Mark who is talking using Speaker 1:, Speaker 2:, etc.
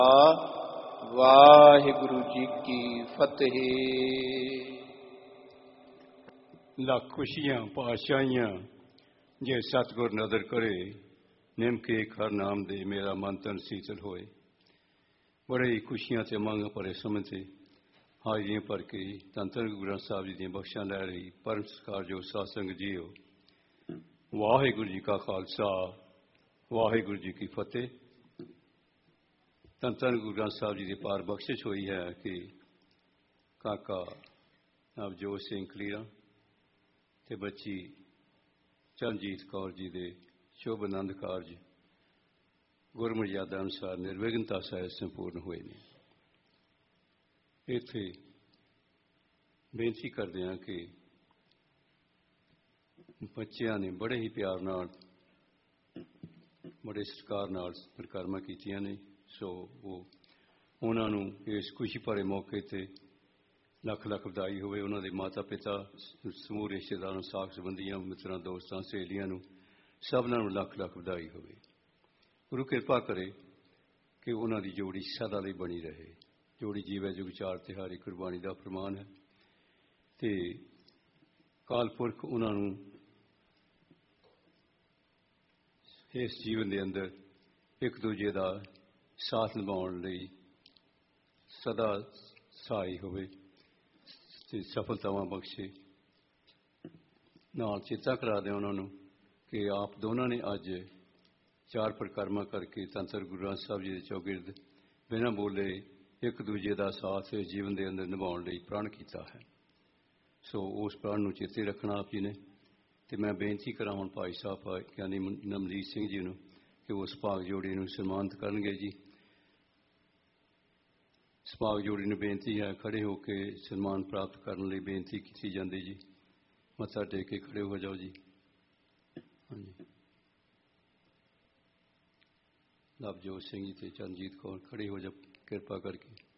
Speaker 1: ਵਾਹਿਗੁਰੂ ਜੀ ਕੀ ਫਤਿਹ।
Speaker 2: ਲੱਖ ਖੁਸ਼ੀਆਂ ਪਾਤਸ਼ਾਹੀਆਂ ਜੇ ਸਤਿਗੁਰ ਨਦਰ ਕਰੇ, ਨਿਮ ਕੇ ਹਰ ਨਾਮ ਦੇ ਮੇਰਾ ਮਨ ਤਨ ਸੀਤਲ ਹੋਏ। ਬੜੇ ਹੀ ਖੁਸ਼ੀਆਂ ਤੇ ਮੰਗ ਭਰੇ ਸਮੇਂ ਤੇ ਹਾਜ਼ਰੀਆਂ ਭਰ ਕੇ ਧੰਨ ਧੰਨ ਗੁਰੂ ਗ੍ਰੰਥ ਸਾਹਿਬ ਜੀ ਦੀਆਂ ਬਖਸ਼ਾਂ ਲੈ ਰਹੀ ਪਰਮ ਸਤਿਕਾਰ ਜੋ ਸਾਧ ਸੰਗਤ ਜੀਓ, ਵਾਹਿਗੁਰੂ ਜੀ ਕਾ ਖਾਲਸਾ, ਵਾਹਿਗੁਰੂ ਜੀ ਕੀ ਫਤਿਹ। ਧੰਨ ਧੰਨ ਗੁਰੂ ਗ੍ਰੰਥ ਸਾਹਿਬ ਜੀ ਦੀ ਪਾਰ ਬਖਸ਼ਿਸ਼ ਹੋਈ ਹੈ ਕਿ ਕਾਕਾ ਨਵਜੋਤ ਸਿੰਘ ਕਲੀਰਾ ਤੇ ਬੱਚੀ ਚਰਨਜੀਤ ਕੌਰ ਜੀ ਦੇ ਸ਼ੁਭ ਆਨੰਦ ਕਾਰਜ ਗੁਰਮਰਿਆਦਾ ਅਨੁਸਾਰ ਨਿਰਵਿਘਨਤਾ ਸਹਿਤ ਸੰਪੂਰਨ ਹੋਏ ਨੇ। ਇੱਥੇ ਬੇਨਤੀ ਕਰਦੇ ਹਾਂ ਕਿ ਬੱਚਿਆਂ ਨੇ ਬੜੇ ਹੀ ਪਿਆਰ ਨਾਲ, ਬੜੇ ਸਤਿਕਾਰ ਨਾਲ ਪਰਿਕਰਮਾ ਕੀਤੀਆਂ ਨੇ। ਸੋ ਉਹਨਾਂ ਨੂੰ ਇਸ ਖੁਸ਼ੀ ਭਰੇ ਮੌਕੇ 'ਤੇ ਲੱਖ ਲੱਖ ਵਧਾਈ ਹੋਵੇ। ਉਹਨਾਂ ਦੇ ਮਾਤਾ ਪਿਤਾ, ਸਮੂਹ ਰਿਸ਼ਤੇਦਾਰਾਂ, ਸਾਕ ਸੰਬੰਧੀਆਂ, ਮਿੱਤਰਾਂ, ਦੋਸਤਾਂ, ਸਹੇਲੀਆਂ ਨੂੰ ਸਭਨਾਂ ਨੂੰ ਲੱਖ ਲੱਖ ਵਧਾਈ ਹੋਵੇ। ਗੁਰੂ ਕਿਰਪਾ ਕਰੇ ਕਿ ਉਹਨਾਂ ਦੀ ਜੋੜੀ ਸਦਾ ਲਈ ਬਣੀ ਰਹੇ। ਜੋੜੀ ਜੀਵੈ ਜੁਗ ਚਾਰ ਤਿਹਾਰੀ ਕੁਰਬਾਨੀ ਦਾ ਫਰਮਾਨ ਹੈ ਤੇ ਕਾਲ ਪੁਰਖ ਉਹਨਾਂ ਨੂੰ ਇਸ ਜੀਵਨ ਦੇ ਅੰਦਰ ਇੱਕ ਦੂਜੇ ਦਾ ਸਾਥ ਨਿਭਾਉਣ ਲਈ ਸਦਾ ਸਹਾਈ ਹੋਵੇ ਤੇ ਸਫਲਤਾਵਾਂ ਬਖਸ਼ੇ। ਨਾਲ ਚੇਤਾ ਕਰਾ ਦਿਆਂ ਉਹਨਾਂ ਨੂੰ ਕਿ ਆਪ ਦੋਨਾਂ ਨੇ ਅੱਜ ਚਾਰ ਪਰਿਕਰਮਾ ਕਰਕੇ ਧੰਨ ਧੰਨ ਗੁਰੂ ਗ੍ਰੰਥ ਸਾਹਿਬ ਜੀ ਦੇ ਚੌਗਿਰਦ ਬਿਨਾਂ ਬੋਲੇ ਇੱਕ ਦੂਜੇ ਦਾ ਸਾਥ ਜੀਵਨ ਦੇ ਅੰਦਰ ਨਿਭਾਉਣ ਲਈ ਪ੍ਰਣ ਕੀਤਾ ਹੈ। ਸੋ ਉਸ ਪ੍ਰਣ ਨੂੰ ਚੇਤੇ ਰੱਖਣਾ ਆਪ ਜੀ ਨੇ। ਤੇ ਮੈਂ ਬੇਨਤੀ ਕਰਾਂ ਹੁਣ ਭਾਈ ਸਾਹਿਬ ਗਿਆਨੀ ਨਮਜੀਤ ਸਿੰਘ ਜੀ ਨੂੰ ਕਿ ਉਸ ਭਾਗ ਜੋੜੀ ਨੂੰ ਸਨਮਾਨਿਤ ਕਰਨਗੇ ਜੀ। ਸੁਭਾਗ ਜੋੜੀ ਨੂੰ ਬੇਨਤੀ ਹੈ ਖੜੇ ਹੋ ਕੇ ਸਨਮਾਨ ਪ੍ਰਾਪਤ ਕਰਨ ਲਈ ਬੇਨਤੀ ਕੀਤੀ ਜਾਂਦੀ ਜੀ। ਮੱਥਾ ਟੇਕ ਕੇ ਖੜੇ ਹੋ ਜਾਓ ਜੀ। ਹਾਂਜੀ, ਨਵਜੋਤ ਸਿੰਘ ਜੀ ਤੇ ਚਰਨਜੀਤ ਕੌਰ ਖੜੇ ਹੋ ਜਾਓ ਕਿਰਪਾ ਕਰਕੇ।